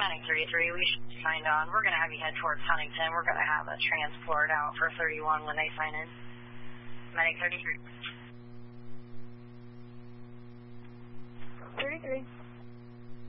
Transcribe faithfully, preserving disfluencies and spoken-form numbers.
Medic thirty-three, we should be signed on. We're going to have you head towards Huntington. We're going to have a transport out for thirty-one when they sign in. Medic thirty-three. thirty-three.